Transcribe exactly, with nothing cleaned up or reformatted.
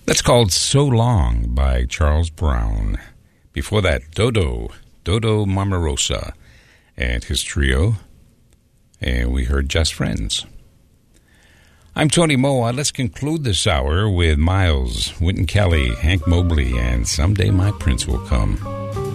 That's called So Long by Charles Brown. Before that, Dodo, Dodo Marmarosa and his trio. And we heard Just Friends. I'm Tony Moa. Let's conclude this hour with Miles, Wynton Kelly, Hank Mobley, and Someday My Prince Will Come.